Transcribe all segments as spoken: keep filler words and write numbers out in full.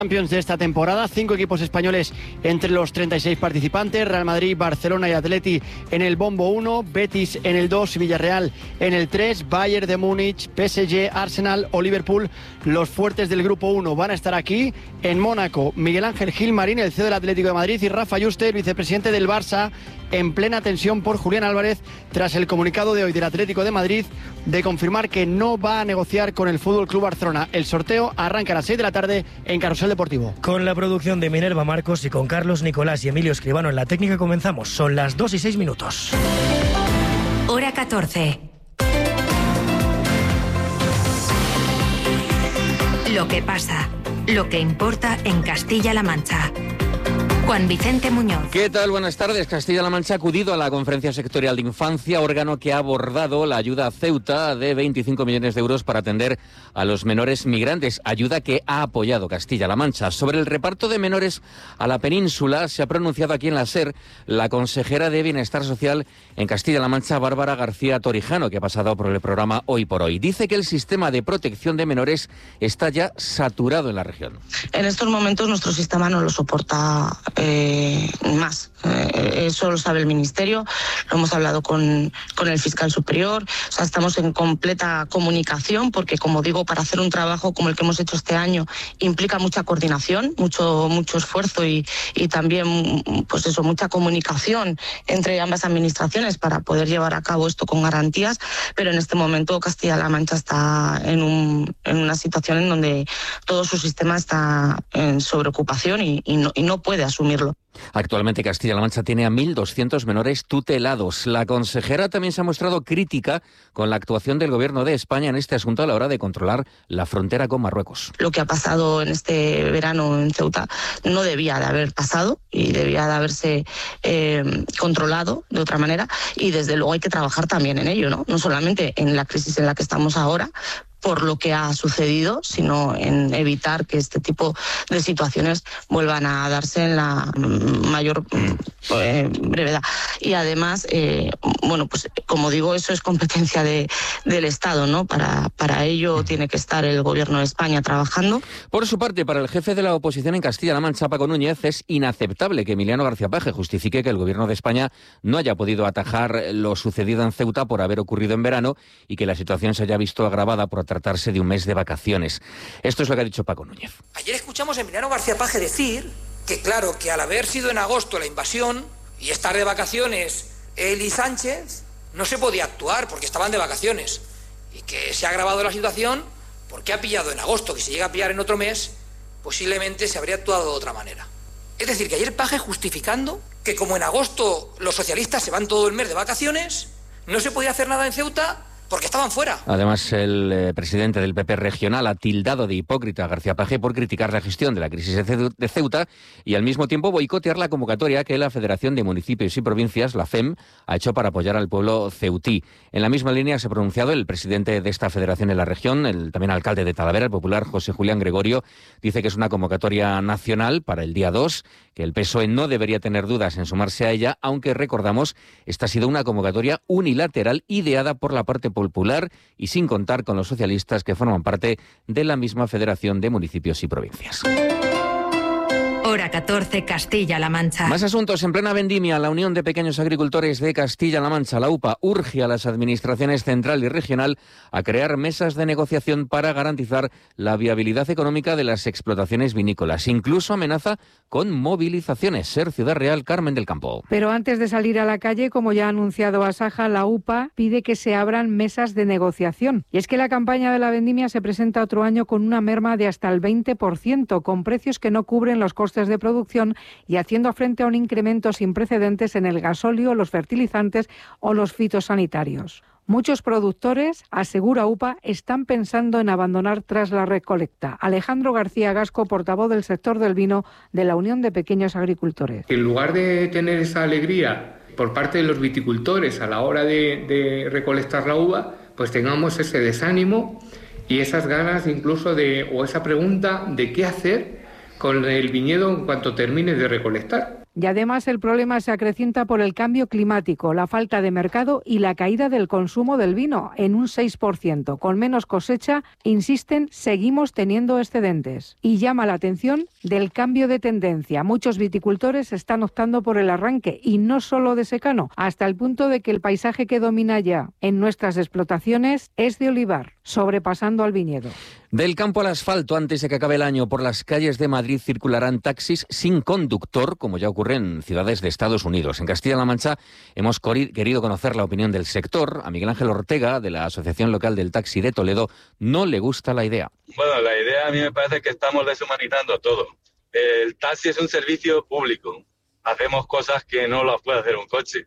Champions de esta temporada, cinco equipos españoles entre los treinta y seis participantes, Real Madrid, Barcelona y Atleti en el bombo uno, Betis en el dos, Villarreal en el tres, Bayern de Múnich, P S G, Arsenal o Liverpool, los fuertes del grupo uno van a estar aquí. En Mónaco, Miguel Ángel Gilmarín, el C E O del Atlético de Madrid, y Rafa Yuste, el vicepresidente del Barça, en plena tensión por Julián Álvarez tras el comunicado de hoy del Atlético de Madrid de confirmar que no va a negociar con el F C Barcelona. El sorteo arranca a las seis de la tarde en Carrusel Deportivo. Con la producción de Minerva Marcos y con Carlos Nicolás y Emilio Escribano en la técnica comenzamos. Son las dos y seis minutos. Hora catorce. Lo que pasa, lo que importa en Castilla-La Mancha. Juan Vicente Muñoz. ¿Qué tal? Buenas tardes. Castilla-La Mancha ha acudido a la Conferencia Sectorial de Infancia, órgano que ha abordado la ayuda a Ceuta de veinticinco millones de euros para atender a los menores migrantes, ayuda que ha apoyado Castilla-La Mancha. Sobre el reparto de menores a la península se ha pronunciado aquí en la SER la consejera de Bienestar Social en Castilla-La Mancha, Bárbara García Torijano, que ha pasado por el programa Hoy por Hoy. Dice que el sistema de protección de menores está ya saturado en la región. En estos momentos nuestro sistema no lo soporta Eh, más. Eh, eso lo sabe el Ministerio, lo hemos hablado con, con el fiscal superior, o sea, estamos en completa comunicación porque, como digo, para hacer un trabajo como el que hemos hecho este año implica mucha coordinación, mucho, mucho esfuerzo y, y también, pues eso, mucha comunicación entre ambas administraciones para poder llevar a cabo esto con garantías, pero en este momento Castilla-La Mancha está en, un, en una situación en donde todo su sistema está en sobreocupación y, y, no, y no puede asumir. Actualmente Castilla-La Mancha tiene a mil doscientos menores tutelados. La consejera también se ha mostrado crítica con la actuación del Gobierno de España en este asunto a la hora de controlar la frontera con Marruecos. Lo que ha pasado en este verano en Ceuta no debía de haber pasado y debía de haberse eh, controlado de otra manera, y desde luego hay que trabajar también en ello, ¿no? No solamente en la crisis en la que estamos ahora, por lo que ha sucedido, sino en evitar que este tipo de situaciones vuelvan a darse en la mayor eh, brevedad. Y además, eh, bueno, pues como digo, eso es competencia de, del Estado, ¿no? Para, para ello tiene que estar el Gobierno de España trabajando. Por su parte, para el jefe de la oposición en Castilla-La Mancha, Paco Núñez, es inaceptable que Emiliano García Paje justifique que el Gobierno de España no haya podido atajar lo sucedido en Ceuta por haber ocurrido en verano y que la situación se haya visto agravada por tratarse de un mes de vacaciones. Esto es lo que ha dicho Paco Núñez. Ayer escuchamos a Emiliano García Paje decir que, claro, que al haber sido en agosto la invasión y estar de vacaciones él y Sánchez, no se podía actuar porque estaban de vacaciones, y que se ha agravado la situación porque ha pillado en agosto, que si llega a pillar en otro mes, posiblemente se habría actuado de otra manera. Es decir, que ayer Paje justificando que como en agosto los socialistas se van todo el mes de vacaciones, no se podía hacer nada en Ceuta porque estaban fuera. Además, el eh, presidente del P P regional ha tildado de hipócrita a García Paje por criticar la gestión de la crisis de Ceuta y al mismo tiempo boicotear la convocatoria que la Federación de Municipios y Provincias, la F E M, ha hecho para apoyar al pueblo ceutí. En la misma línea se ha pronunciado el presidente de esta federación en la región, el también alcalde de Talavera, el popular José Julián Gregorio. Dice que es una convocatoria nacional para el día dos, que el P S O E no debería tener dudas en sumarse a ella, aunque recordamos, esta ha sido una convocatoria unilateral ideada por la parte popular y sin contar con los socialistas que forman parte de la misma Federación de Municipios y Provincias. Hora catorce, Castilla-La Mancha. Más asuntos. En plena vendimia, la Unión de Pequeños Agricultores de Castilla-La Mancha, la U P A, urge a las administraciones central y regional a crear mesas de negociación para garantizar la viabilidad económica de las explotaciones vinícolas. Incluso amenaza con movilizaciones. Ser Ciudad Real, Carmen del Campo. Pero antes de salir a la calle, como ya ha anunciado Asaja, la U P A pide que se abran mesas de negociación. Y es que la campaña de la vendimia se presenta otro año con una merma de hasta el veinte por ciento, con precios que no cubren los costes de producción y haciendo frente a un incremento sin precedentes en el gasóleo, los fertilizantes o los fitosanitarios. Muchos productores, asegura U P A, están pensando en abandonar tras la recolecta. Alejandro García Gasco, portavoz del sector del vino de la Unión de Pequeños Agricultores. En lugar de tener esa alegría por parte de los viticultores a la hora de, de recolectar la uva, pues tengamos ese desánimo y esas ganas incluso de, o esa pregunta de qué hacer con el viñedo en cuanto termine de recolectar. Y además el problema se acrecienta por el cambio climático, la falta de mercado y la caída del consumo del vino en un seis por ciento. Con menos cosecha, insisten, seguimos teniendo excedentes. Y llama la atención del cambio de tendencia. Muchos viticultores están optando por el arranque y no solo de secano, hasta el punto de que el paisaje que domina ya en nuestras explotaciones es de olivar, sobrepasando al viñedo. Del campo al asfalto, antes de que acabe el año, por las calles de Madrid circularán taxis sin conductor, como ya ocurre en ciudades de Estados Unidos. En Castilla-La Mancha hemos querido conocer la opinión del sector. A Miguel Ángel Ortega, de la Asociación Local del Taxi de Toledo, no le gusta la idea. Bueno, la idea a mí me parece que estamos deshumanizando todo. El taxi es un servicio público. Hacemos cosas que no las puede hacer un coche.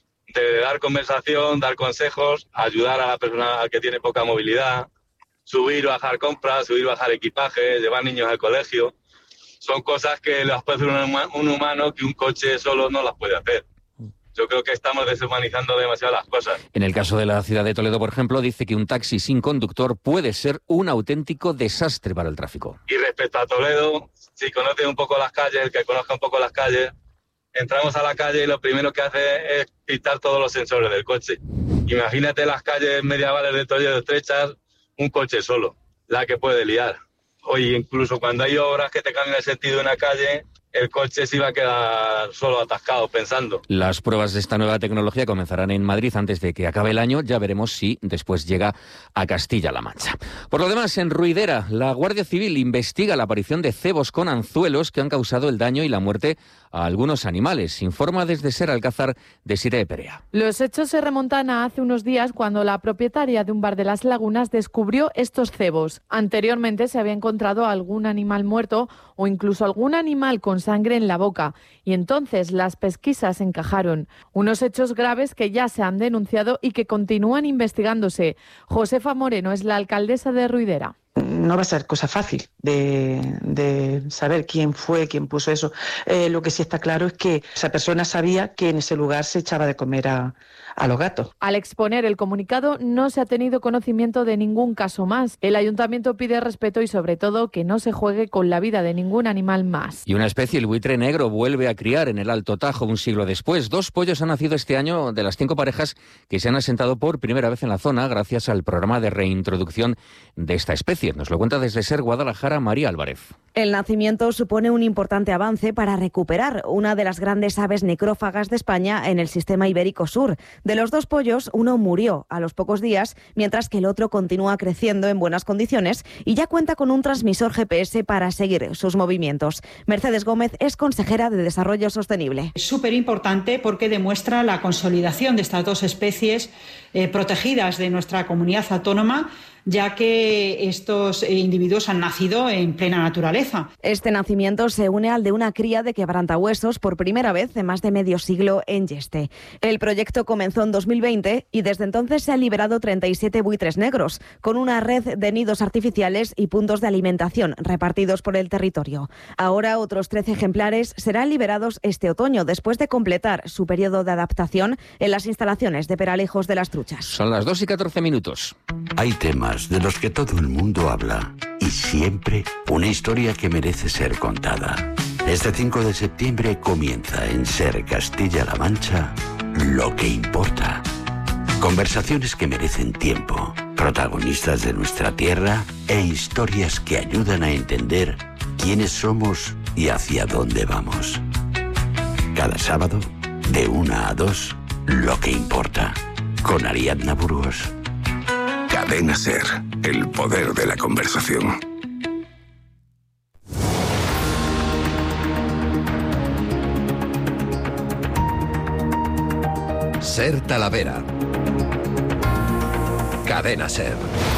De dar conversación, dar consejos, ayudar a la persona que tiene poca movilidad, subir o bajar compras, subir o bajar equipaje, llevar niños al colegio. Son cosas que las puede hacer un, un humano que un coche solo no las puede hacer. Yo creo que estamos deshumanizando demasiado las cosas. En el caso de la ciudad de Toledo, por ejemplo, dice que un taxi sin conductor puede ser un auténtico desastre para el tráfico. Y respecto a Toledo, si conoce un poco las calles, el que conozca un poco las calles, entramos a la calle y lo primero que hace es quitar todos los sensores del coche. Imagínate las calles medievales de Toledo estrechas, un coche solo, la que puede liar. Oye, incluso cuando hay obras que te cambian el sentido de una calle, el coche se iba a quedar solo atascado pensando. Las pruebas de esta nueva tecnología comenzarán en Madrid antes de que acabe el año. Ya veremos si después llega a Castilla-La Mancha. Por lo demás, en Ruidera, la Guardia Civil investiga la aparición de cebos con anzuelos que han causado el daño y la muerte a algunos animales. Informa desde Ser Alcázar de Sire Perea. Los hechos se remontan a hace unos días cuando la propietaria de un bar de Las Lagunas descubrió estos cebos. Anteriormente se había encontrado algún animal muerto o incluso algún animal con sangre en la boca, y entonces las pesquisas encajaron. Unos hechos graves que ya se han denunciado y que continúan investigándose. Josefa Moreno es la alcaldesa de Ruidera. No va a ser cosa fácil de, de saber quién fue, quién puso eso. Eh, lo que sí está claro es que esa persona sabía que en ese lugar se echaba de comer a, a los gatos. Al exponer el comunicado no se ha tenido conocimiento de ningún caso más. El ayuntamiento pide respeto y sobre todo que no se juegue con la vida de ningún animal más. Y una especie, el buitre negro, vuelve a criar en el Alto Tajo un siglo después. Dos pollos han nacido este año de las cinco parejas que se han asentado por primera vez en la zona gracias al programa de reintroducción de esta especie. Nos lo cuenta desde Ser Guadalajara María Álvarez. El nacimiento supone un importante avance para recuperar una de las grandes aves necrófagas de España en el sistema ibérico sur. De los dos pollos, uno murió a los pocos días, mientras que el otro continúa creciendo en buenas condiciones y ya cuenta con un transmisor G P S para seguir sus movimientos. Mercedes Gómez es consejera de Desarrollo Sostenible. Es súper importante porque demuestra la consolidación de estas dos especies eh, protegidas de nuestra comunidad autónoma, ya que estos individuos han nacido en plena naturaleza. Este nacimiento se une al de una cría de quebrantahuesos por primera vez en más de medio siglo en Yeste. El proyecto comenzó en dos mil veinte y desde entonces se han liberado treinta y siete buitres negros, con una red de nidos artificiales y puntos de alimentación repartidos por el territorio. Ahora otros trece ejemplares serán liberados este otoño, después de completar su periodo de adaptación en las instalaciones de Peralejos de las Truchas. Son las dos y catorce minutos. Hay temas de los que todo el mundo habla y siempre una historia que merece ser contada. Este cinco de septiembre comienza en Ser Castilla-La Mancha Lo que importa. Conversaciones que merecen tiempo, protagonistas de nuestra tierra e historias que ayudan a entender quiénes somos y hacia dónde vamos. Cada sábado, de una a dos, Lo que importa, con Ariadna Burgos. Cadena Ser, el poder de la conversación. Ser Talavera. Cadena Ser.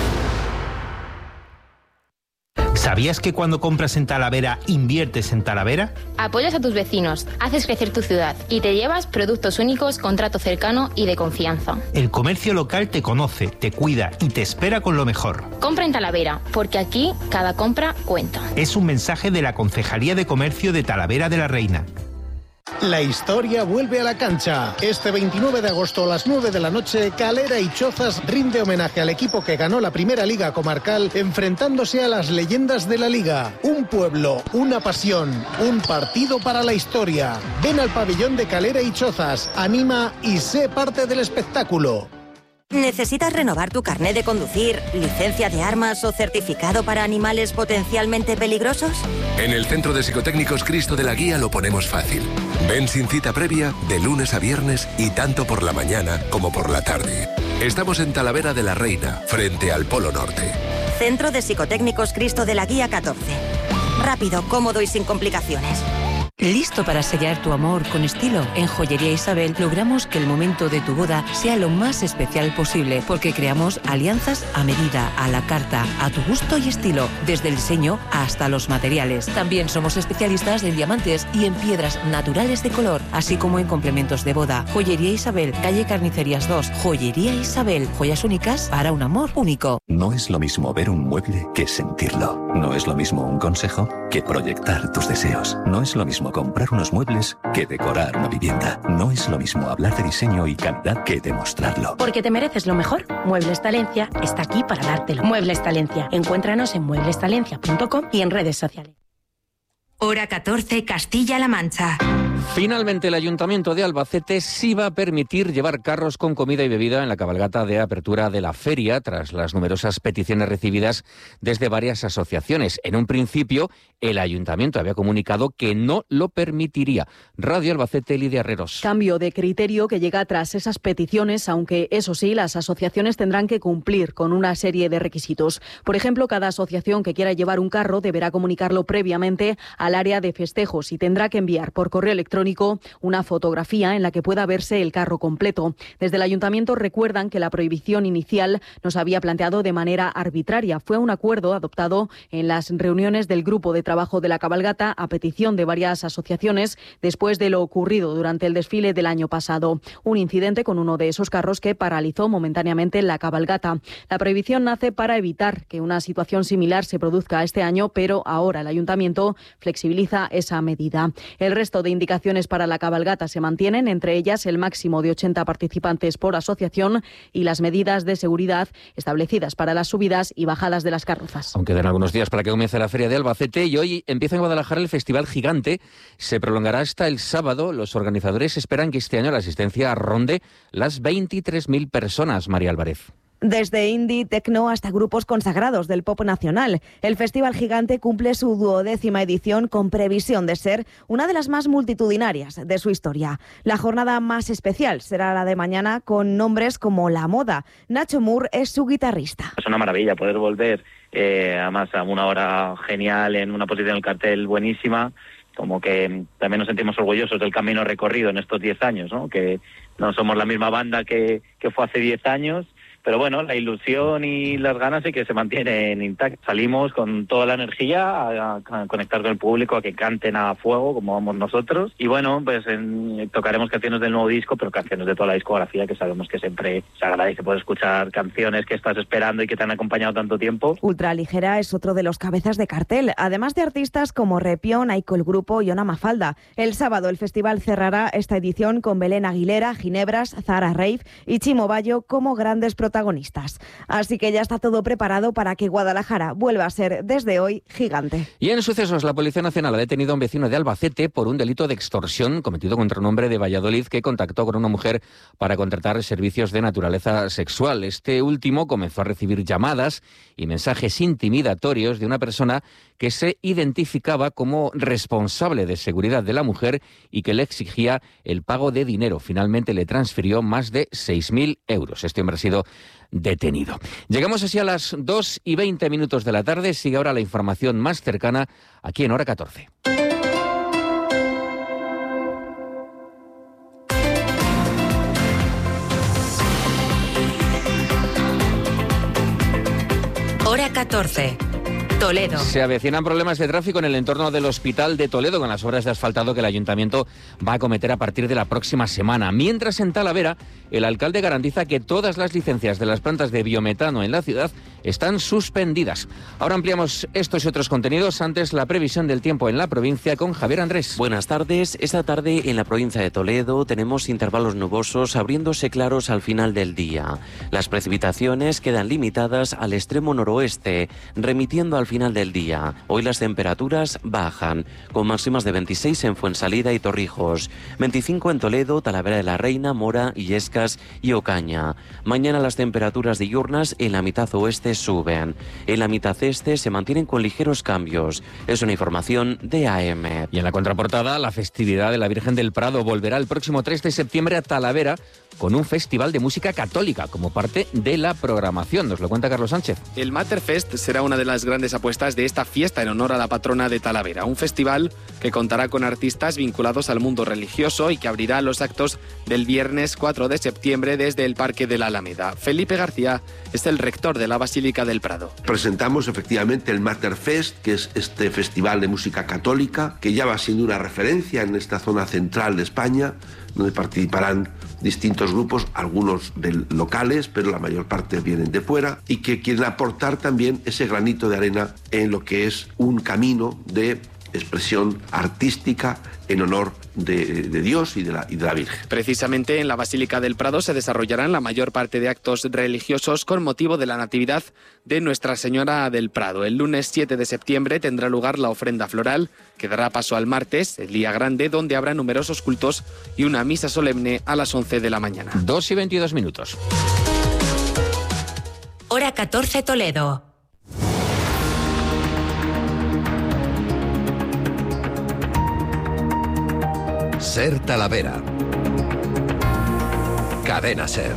¿Sabías que cuando compras en Talavera, inviertes en Talavera? Apoyas a tus vecinos, haces crecer tu ciudad y te llevas productos únicos con trato cercano y de confianza. El comercio local te conoce, te cuida y te espera con lo mejor. Compra en Talavera, porque aquí cada compra cuenta. Es un mensaje de la Concejalía de Comercio de Talavera de la Reina. La historia vuelve a la cancha. Este veintinueve de agosto a las nueve de la noche, Calera y Chozas rinde homenaje al equipo que ganó la primera Liga Comarcal, enfrentándose a las leyendas de la Liga. Un pueblo, una pasión, un partido para la historia. Ven al pabellón de Calera y Chozas, anima y sé parte del espectáculo. ¿Necesitas renovar tu carné de conducir, licencia de armas o certificado para animales potencialmente peligrosos? En el Centro de Psicotécnicos Cristo de la Guía lo ponemos fácil. Ven sin cita previa de lunes a viernes y tanto por la mañana como por la tarde. Estamos en Talavera de la Reina, frente al Polo Norte. Centro de Psicotécnicos Cristo de la Guía catorce. Rápido, cómodo y sin complicaciones. ¿Listo para sellar tu amor con estilo? En Joyería Isabel logramos que el momento de tu boda sea lo más especial posible, porque creamos alianzas a medida, a la carta, a tu gusto y estilo, desde el diseño hasta los materiales. También somos especialistas en diamantes y en piedras naturales de color, así como en complementos de boda. Joyería Isabel, calle Carnicerías dos. Joyería Isabel, joyas únicas para un amor único. No es lo mismo ver un mueble que sentirlo. No es lo mismo un consejo que proyectar tus deseos. No es lo mismo comprar unos muebles que decorar una vivienda. No es lo mismo hablar de diseño y calidad que demostrarlo. Porque te mereces lo mejor. Muebles Talencia está aquí para dártelo. Muebles Talencia. Encuéntranos en muebles talencia punto com y en redes sociales. Hora catorce, Castilla-La Mancha. Finalmente, el Ayuntamiento de Albacete sí va a permitir llevar carros con comida y bebida en la cabalgata de apertura de la feria, tras las numerosas peticiones recibidas desde varias asociaciones. En un principio, el Ayuntamiento había comunicado que no lo permitiría. Radio Albacete, Lidia Herreros. Cambio de criterio que llega tras esas peticiones, aunque eso sí, las asociaciones tendrán que cumplir con una serie de requisitos. Por ejemplo, cada asociación que quiera llevar un carro deberá comunicarlo previamente al área de festejos y tendrá que enviar por correo electrónico una fotografía en la que pueda verse el carro completo. Desde el Ayuntamiento recuerdan que la prohibición inicial nos había planteado de manera arbitraria. Fue un acuerdo adoptado en las reuniones del grupo de trabajo de la cabalgata a petición de varias asociaciones después de lo ocurrido durante el desfile del año pasado. Un incidente con uno de esos carros que paralizó momentáneamente la cabalgata. La prohibición nace para evitar que una situación similar se produzca este año, pero ahora el Ayuntamiento flexibiliza esa medida. El resto de indicaciones para la cabalgata se mantienen, entre ellas el máximo de ochenta participantes por asociación y las medidas de seguridad establecidas para las subidas y bajadas de las carrozas. Aún quedan algunos días para que comience la Feria de Albacete y hoy empieza en Guadalajara el Festival Gigante. Se prolongará hasta el sábado. Los organizadores esperan que este año la asistencia ronde las veintitrés mil personas. María Álvarez. Desde indie, techno hasta grupos consagrados del pop nacional, el Festival Gigante cumple su duodécima edición con previsión de ser una de las más multitudinarias de su historia. La jornada más especial será la de mañana con nombres como La Moda. Nacho Moore es su guitarrista. Es una maravilla poder volver, eh, además a una hora genial, en una posición del cartel buenísima. Como que también nos sentimos orgullosos del camino recorrido en estos diez años, ¿no? Que no somos la misma banda que, que fue hace diez años. Pero bueno, la ilusión y las ganas sí que se mantienen intactas. Salimos con toda la energía a, a conectar con el público, a que canten a fuego, como vamos nosotros. Y bueno, pues en, tocaremos canciones del nuevo disco, pero canciones de toda la discografía, que sabemos que siempre se agradece poder escuchar canciones que estás esperando y que te han acompañado tanto tiempo. Ultraligera es otro de los cabezas de cartel, además de artistas como Repión, Aiko el Grupo y Ona Mafalda. El sábado el festival cerrará esta edición con Belén Aguilera, Ginebras, Zara Rave y Chimo Bayo como grandes protagonistas. protagonistas. Así que ya está todo preparado para que Guadalajara vuelva a ser desde hoy gigante. Y en sucesos, la Policía Nacional ha detenido a un vecino de Albacete por un delito de extorsión cometido contra un hombre de Valladolid que contactó con una mujer para contratar servicios de naturaleza sexual. Este último comenzó a recibir llamadas y mensajes intimidatorios de una persona que se identificaba como responsable de seguridad de la mujer y que le exigía el pago de dinero. Finalmente le transfirió más de seis mil euros. Este hombre ha sido detenido. Llegamos así a las dos y veinte minutos de la tarde. Sigue ahora la información más cercana aquí en Hora catorce. Hora catorce. Toledo. Se avecinan problemas de tráfico en el entorno del Hospital de Toledo con las obras de asfaltado que el Ayuntamiento va a acometer a partir de la próxima semana. Mientras en Talavera, el alcalde garantiza que todas las licencias de las plantas de biometano en la ciudad están suspendidas. Ahora ampliamos estos y otros contenidos. Antes, la previsión del tiempo en la provincia con Javier Andrés. Buenas tardes. Esta tarde en la provincia de Toledo tenemos intervalos nubosos abriéndose claros al final del día. Las precipitaciones quedan limitadas al extremo noroeste, remitiendo al final del día. Hoy las temperaturas bajan, con máximas de veintiséis en Fuensalida y Torrijos, veinticinco en Toledo, Talavera de la Reina, Mora, Illescas y Ocaña. Mañana las temperaturas diurnas en la mitad oeste suben. En la mitad este se mantienen con ligeros cambios. Es una información de A M. Y en la contraportada, la festividad de la Virgen del Prado volverá el próximo tres de septiembre a Talavera con un festival de música católica como parte de la programación. Nos lo cuenta Carlos Sánchez. El Materfest será una de las grandes apuestas de esta fiesta en honor a la patrona de Talavera. Un festival que contará con artistas vinculados al mundo religioso y que abrirá los actos del viernes cuatro de septiembre desde el Parque de la Alameda. Felipe García es el rector de la Basílica del Prado. Presentamos efectivamente el Materfest, que es este festival de música católica, que ya va siendo una referencia en esta zona central de España, donde participarán distintos grupos, algunos de locales, pero la mayor parte vienen de fuera, y que quieren aportar también ese granito de arena en lo que es un camino de expresión artística en honor de, de Dios y de, la, y de la Virgen. Precisamente en la Basílica del Prado se desarrollarán la mayor parte de actos religiosos con motivo de la Natividad de Nuestra Señora del Prado. El lunes siete de septiembre tendrá lugar la ofrenda floral, que dará paso al martes, el día grande, donde habrá numerosos cultos y una misa solemne a las once de la mañana. dos y veintidós minutos. Hora catorce Toledo. Ser Talavera. Cadena Ser.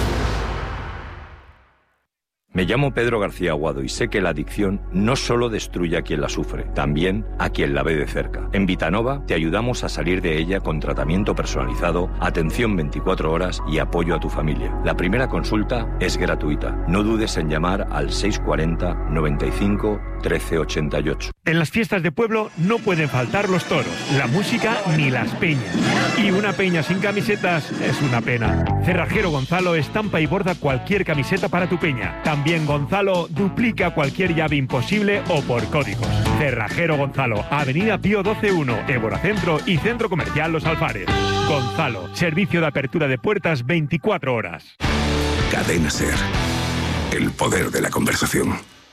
Me llamo Pedro García Aguado y sé que la adicción no solo destruye a quien la sufre, también a quien la ve de cerca. En Vitanova te ayudamos a salir de ella con tratamiento personalizado, atención veinticuatro horas y apoyo a tu familia. La primera consulta es gratuita. No dudes en llamar al seis cuatro cero, noventa y cinco, trece ochenta y ocho. En las fiestas de pueblo no pueden faltar los toros, la música ni las peñas. Y una peña sin camisetas es una pena. Cerrajero Gonzalo estampa y borda cualquier camiseta para tu peña. También Gonzalo duplica cualquier llave imposible o por códigos. Cerrajero Gonzalo, Avenida Pío doce uno, Évora Centro y Centro Comercial Los Alfares. Gonzalo, servicio de apertura de puertas veinticuatro horas. Cadena Ser. El poder de la conversación.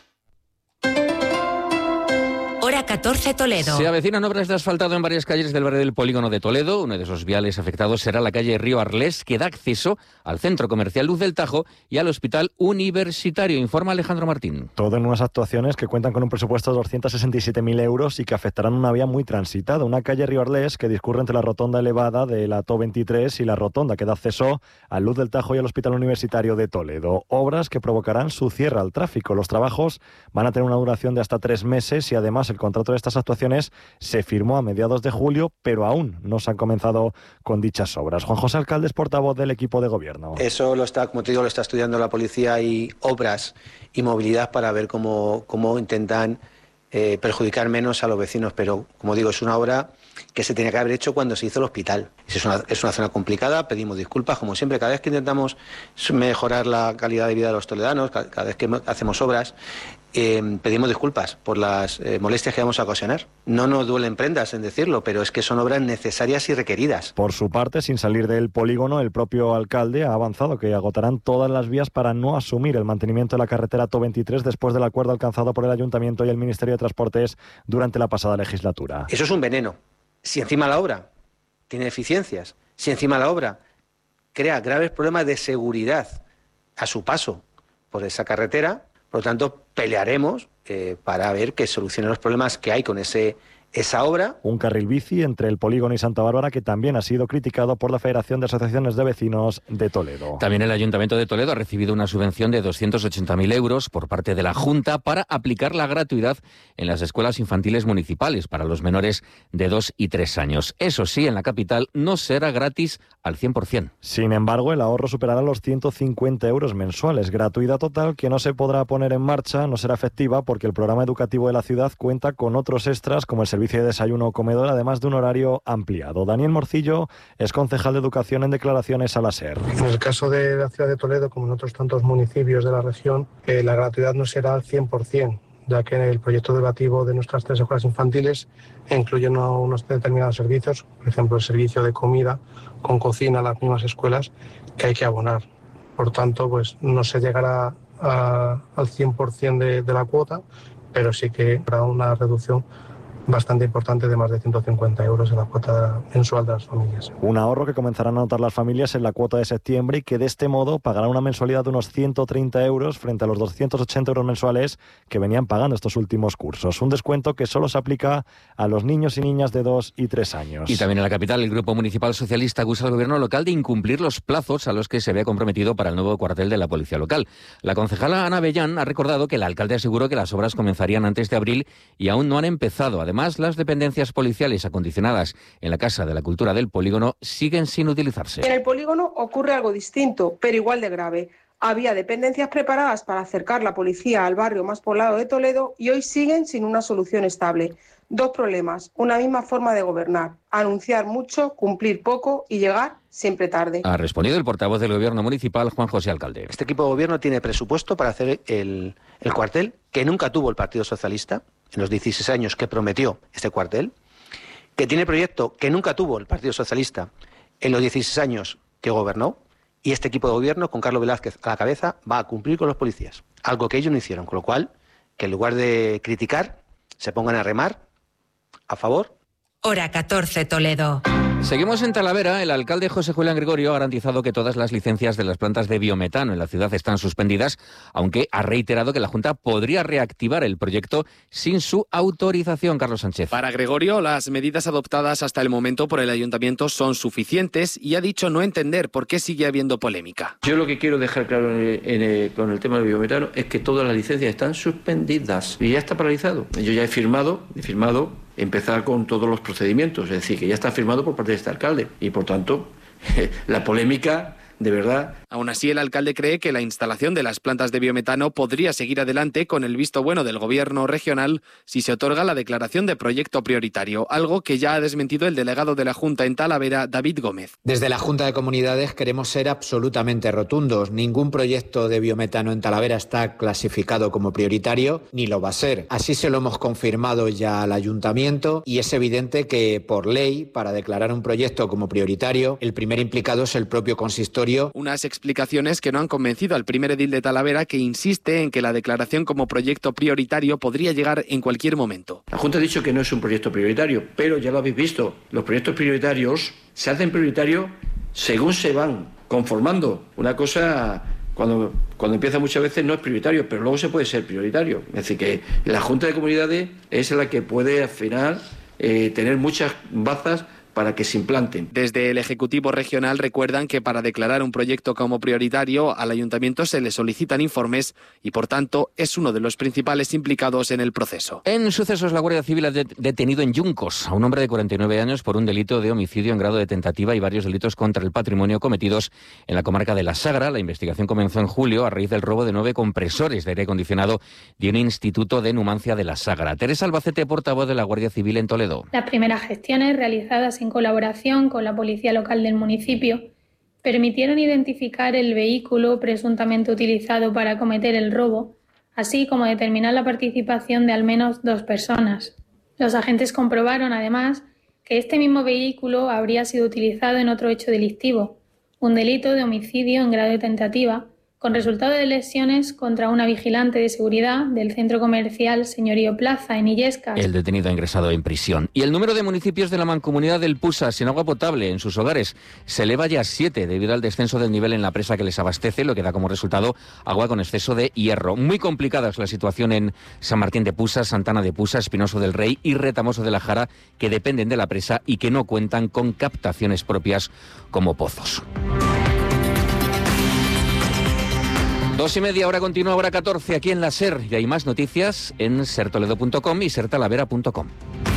Hora catorce Toledo. Se avecinan obras de asfaltado en varias calles del barrio del Polígono de Toledo. Uno de esos viales afectados será la calle Río Arlés, que da acceso al Centro Comercial Luz del Tajo y al Hospital Universitario. Informa Alejandro Martín. Todo en unas actuaciones que cuentan con un presupuesto de doscientos sesenta y siete mil euros y que afectarán una vía muy transitada. Una calle Río Arlés que discurre entre la rotonda elevada de la T O veintitrés y la rotonda que da acceso al Luz del Tajo y al Hospital Universitario de Toledo. Obras que provocarán su cierre al tráfico. Los trabajos van a tener una duración de hasta tres meses y además el contrato de estas actuaciones se firmó a mediados de julio, pero aún no se han comenzado con dichas obras. Juan José Alcalde es portavoz del equipo de gobierno. Eso lo está, como te digo, lo está estudiando la policía y obras y movilidad para ver cómo, cómo intentan eh, perjudicar menos a los vecinos, pero como digo, es una obra que se tenía que haber hecho cuando se hizo el hospital. Es una, es una zona complicada, pedimos disculpas, como siempre, cada vez que intentamos mejorar la calidad de vida de los toledanos, cada, cada vez que hacemos obras, eh, pedimos disculpas por las eh, molestias que vamos a ocasionar. No nos duelen prendas en decirlo, pero es que son obras necesarias y requeridas. Por su parte, sin salir del polígono, el propio alcalde ha avanzado que agotarán todas las vías para no asumir el mantenimiento de la carretera T O veintitrés después del acuerdo alcanzado por el Ayuntamiento y el Ministerio de Transportes durante la pasada legislatura. Eso es un veneno. Si encima la obra tiene deficiencias, si encima la obra crea graves problemas de seguridad a su paso por esa carretera, por lo tanto, pelearemos eh, para ver que solucione los problemas que hay con ese esa obra. Un carril bici entre el Polígono y Santa Bárbara que también ha sido criticado por la Federación de Asociaciones de Vecinos de Toledo. También el Ayuntamiento de Toledo ha recibido una subvención de doscientos ochenta mil euros por parte de la Junta para aplicar la gratuidad en las escuelas infantiles municipales para los menores de dos y tres años. Eso sí, en la capital no será gratis al cien por ciento. Sin embargo, el ahorro superará los ciento cincuenta euros mensuales. Gratuidad total que no se podrá poner en marcha, no será efectiva porque el programa educativo de la ciudad cuenta con otros extras como el servicio de desayuno o comedor, además de un horario ampliado. Daniel Morcillo es concejal de Educación en declaraciones a la SER. En el caso de la ciudad de Toledo, como en otros tantos municipios de la región, eh, la gratuidad no será al cien por ciento, ya que el proyecto educativo de nuestras tres escuelas infantiles incluye uno, unos determinados servicios, por ejemplo el servicio de comida con cocina a las mismas escuelas, que hay que abonar. Por tanto, pues no se llegará a, al cien por ciento de, de la cuota, pero sí que habrá una reducción bastante importante de más de ciento cincuenta euros en la cuota mensual de las familias. Un ahorro que comenzarán a notar las familias en la cuota de septiembre y que de este modo pagarán una mensualidad de unos ciento treinta euros frente a los doscientos ochenta euros mensuales que venían pagando estos últimos cursos. Un descuento que solo se aplica a los niños y niñas de dos y tres años. Y también en la capital, el Grupo Municipal Socialista acusa al Gobierno local de incumplir los plazos a los que se había comprometido para el nuevo cuartel de la Policía Local. La concejala Ana Bellán ha recordado que el alcalde aseguró que las obras comenzarían antes de abril y aún no han empezado. Además, Además, las dependencias policiales acondicionadas en la Casa de la Cultura del polígono siguen sin utilizarse. En el polígono ocurre algo distinto, pero igual de grave. Había dependencias preparadas para acercar la policía al barrio más poblado de Toledo y hoy siguen sin una solución estable. Dos problemas, una misma forma de gobernar, anunciar mucho, cumplir poco y llegar siempre tarde. Ha respondido el portavoz del Gobierno municipal, Juan José Alcalde. Este equipo de gobierno tiene presupuesto para hacer el, el cuartel que nunca tuvo el Partido Socialista en los dieciséis años que prometió este cuartel, que tiene proyecto que nunca tuvo el Partido Socialista en los dieciséis años que gobernó, y este equipo de gobierno, con Carlos Velázquez a la cabeza, va a cumplir con los policías, algo que ellos no hicieron, con lo cual, que en lugar de criticar, se pongan a remar a favor. Hora catorce, Toledo. Seguimos en Talavera. El alcalde José Julián Gregorio ha garantizado que todas las licencias de las plantas de biometano en la ciudad están suspendidas, aunque ha reiterado que la Junta podría reactivar el proyecto sin su autorización. Carlos Sánchez. Para Gregorio, las medidas adoptadas hasta el momento por el ayuntamiento son suficientes y ha dicho no entender por qué sigue habiendo polémica. Yo lo que quiero dejar claro en el, en el, con el tema del biometano es que todas las licencias están suspendidas y ya está paralizado. Yo ya he firmado, he firmado empezar con todos los procedimientos, es decir, que ya está firmado por parte de este alcalde y, por tanto, la polémica, de verdad. Aún así, el alcalde cree que la instalación de las plantas de biometano podría seguir adelante con el visto bueno del gobierno regional si se otorga la declaración de proyecto prioritario, algo que ya ha desmentido el delegado de la Junta en Talavera, David Gómez. Desde la Junta de Comunidades queremos ser absolutamente rotundos. Ningún proyecto de biometano en Talavera está clasificado como prioritario, ni lo va a ser. Así se lo hemos confirmado ya al ayuntamiento y es evidente que, por ley, para declarar un proyecto como prioritario, el primer implicado es el propio consistorio. Unas explicaciones que no han convencido al primer edil de Talavera, que insiste en que la declaración como proyecto prioritario podría llegar en cualquier momento. La Junta ha dicho que no es un proyecto prioritario, pero ya lo habéis visto, los proyectos prioritarios se hacen prioritarios según se van conformando. Una cosa, cuando, cuando empieza muchas veces no es prioritario, pero luego se puede ser prioritario. Es decir, que la Junta de Comunidades es la que puede al final eh, tener muchas bazas para que se implanten. Desde el Ejecutivo Regional recuerdan que para declarar un proyecto como prioritario al Ayuntamiento se le solicitan informes y, por tanto, es uno de los principales implicados en el proceso. En sucesos, la Guardia Civil ha de- detenido en Yuncos a un hombre de cuarenta y nueve años por un delito de homicidio en grado de tentativa y varios delitos contra el patrimonio cometidos en la comarca de La Sagra. La investigación comenzó en julio a raíz del robo de nueve compresores de aire acondicionado de un instituto de Numancia de La Sagra. Teresa Albacete, portavoz de la Guardia Civil en Toledo. Las primeras gestiones realizadas en colaboración con la Policía Local del municipio permitieron identificar el vehículo presuntamente utilizado para cometer el robo, así como determinar la participación de al menos dos personas. Los agentes comprobaron, además, que este mismo vehículo habría sido utilizado en otro hecho delictivo, un delito de homicidio en grado de tentativa, con resultado de lesiones contra una vigilante de seguridad del centro comercial Señorío Plaza en Illescas. El detenido ha ingresado en prisión. Y el número de municipios de la mancomunidad del Pusa sin agua potable en sus hogares se eleva ya a siete debido al descenso del nivel en la presa que les abastece, lo que da como resultado agua con exceso de hierro. Muy complicada es la situación en San Martín de Pusa, Santana de Pusa, Espinoso del Rey y Retamoso de la Jara, que dependen de la presa y que no cuentan con captaciones propias como pozos. Dos y media, hora continua, hora catorce, aquí en la SER. Y hay más noticias en ser toledo punto com y ser talavera punto com.